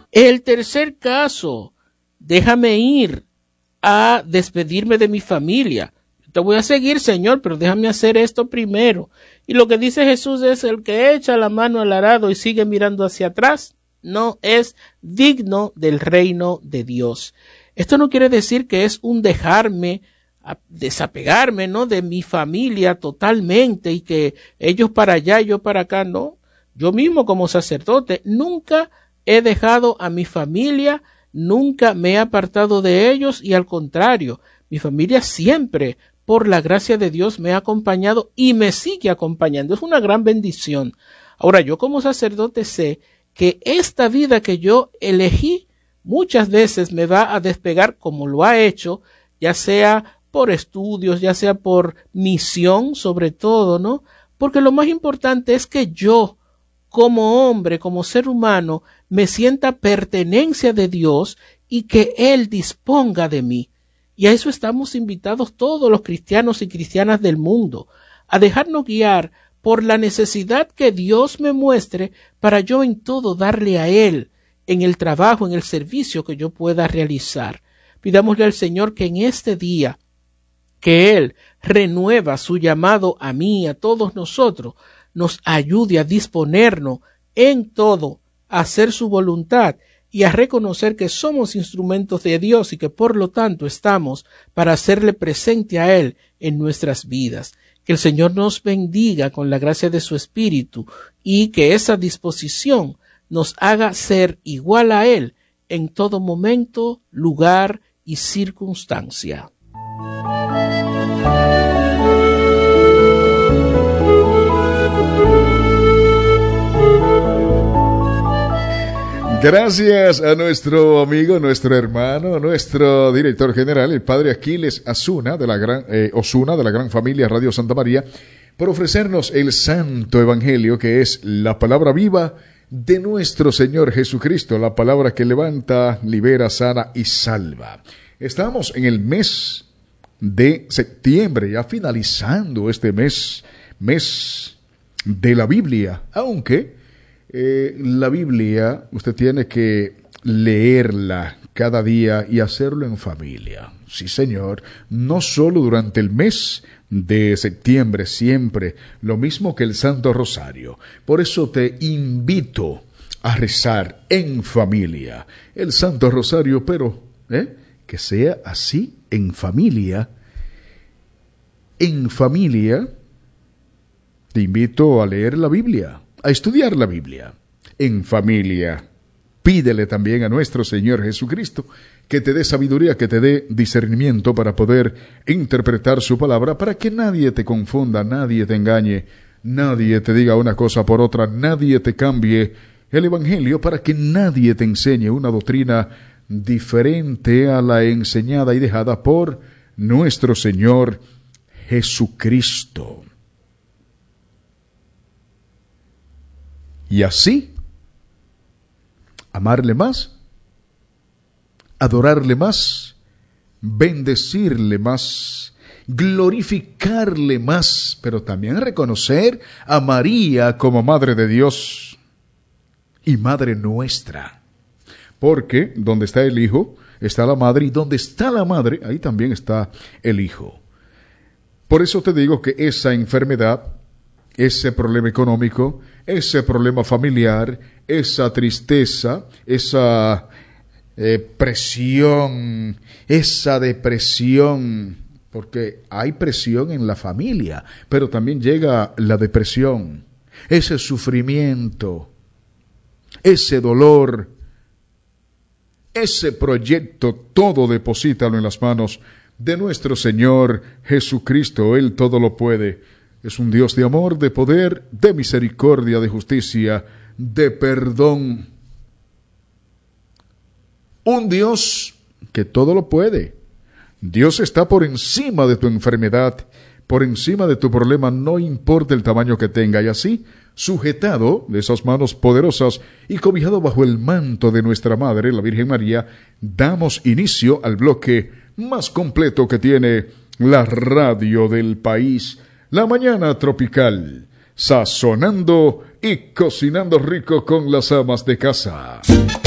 El tercer caso, déjame ir a despedirme de mi familia. Te voy a seguir, Señor, pero déjame hacer esto primero. Y lo que dice Jesús es: el que echa la mano al arado y sigue mirando hacia atrás no es digno del reino de Dios. Esto no quiere decir que es un dejarme, desapegarme, ¿no?, de mi familia totalmente y que ellos para allá y yo para acá. No, yo mismo como sacerdote nunca he dejado a mi familia, nunca me he apartado de ellos, y al contrario, mi familia siempre, por la gracia de Dios, me ha acompañado y me sigue acompañando. Es una gran bendición. Ahora, yo como sacerdote sé que esta vida que yo elegí muchas veces me va a despegar, como lo ha hecho, ya sea por estudios, ya sea por misión, sobre todo, ¿no? Porque lo más importante es que yo, como hombre, como ser humano, me sienta pertenencia de Dios y que Él disponga de mí. Y a eso estamos invitados todos los cristianos y cristianas del mundo, a dejarnos guiar por la necesidad que Dios me muestre para yo en todo darle a Él, en el trabajo, en el servicio que yo pueda realizar. Pidámosle al Señor que en este día, que Él renueva su llamado a mí, a todos nosotros, nos ayude a disponernos en todo a hacer su voluntad y a reconocer que somos instrumentos de Dios y que por lo tanto estamos para hacerle presente a Él en nuestras vidas. Que el Señor nos bendiga con la gracia de su Espíritu y que esa disposición nos haga ser igual a Él en todo momento, lugar y circunstancia. Gracias a nuestro amigo, nuestro hermano, nuestro director general, el padre Aquiles Osuna de la gran familia Radio Santa María, por ofrecernos el santo evangelio, que es la palabra viva de nuestro Señor Jesucristo, la palabra que levanta, libera, sana y salva. Estamos en el mes de septiembre, ya finalizando este mes de la Biblia, aunque la Biblia usted tiene que leerla cada día y hacerlo en familia. Sí, Señor, no solo durante el mes de septiembre, siempre, lo mismo que el Santo Rosario. Por eso te invito a rezar en familia el Santo Rosario, pero que sea así, en familia. En familia, te invito a leer la Biblia, a estudiar la Biblia en familia. Pídele también a nuestro Señor Jesucristo que te dé sabiduría, que te dé discernimiento para poder interpretar su palabra, para que nadie te confunda, nadie te engañe, nadie te diga una cosa por otra, nadie te cambie el Evangelio, para que nadie te enseñe una doctrina diferente a la enseñada y dejada por nuestro Señor Jesucristo. Y así, amarle más, adorarle más, bendecirle más, glorificarle más, pero también reconocer a María como Madre de Dios y Madre nuestra. Porque donde está el Hijo, está la Madre, y donde está la Madre, ahí también está el Hijo. Por eso te digo que esa enfermedad, ese problema económico, ese problema familiar, esa tristeza, esa presión, esa depresión, porque hay presión en la familia, pero también llega la depresión, ese sufrimiento, ese dolor, ese proyecto, todo deposítalo en las manos de nuestro Señor Jesucristo. Él todo lo puede. Es un Dios de amor, de poder, de misericordia, de justicia, de perdón. Un Dios que todo lo puede. Dios está por encima de tu enfermedad, por encima de tu problema, no importa el tamaño que tenga. Y así, sujetado de esas manos poderosas y cobijado bajo el manto de nuestra Madre, la Virgen María, damos inicio al bloque más completo que tiene la radio del país. La mañana tropical, sazonando y cocinando rico con las amas de casa.